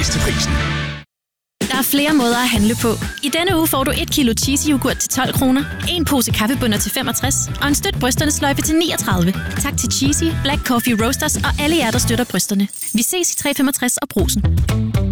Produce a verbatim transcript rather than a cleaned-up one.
bedst til prisen. Der er flere måder at handle på. I denne uge får du et kilo cheesy yoghurt til tolv kroner, en pose kaffebønner til femogtres og en støt brysterne sløjfe til niogtredive. Tak til Cheesy, Black Coffee Roasters og alle jer, der støtter brysterne. Vi ses i tre femogtres og Brugsen.